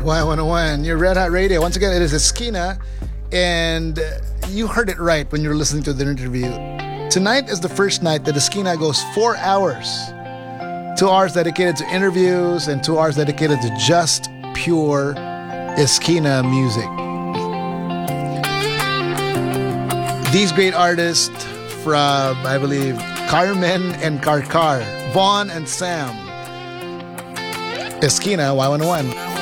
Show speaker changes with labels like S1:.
S1: Y101, your Red Hot Radio. Once again, it is Esquina, and you heard it right when you were listening to the interview. Tonight is the first night that Esquina goes 4 hours. 2 hours dedicated to interviews and 2 hours dedicated to just pure Esquina music. These great artists from, I believe, Carmen and Karkar, Vaughn and Sam. Esquina, Y101.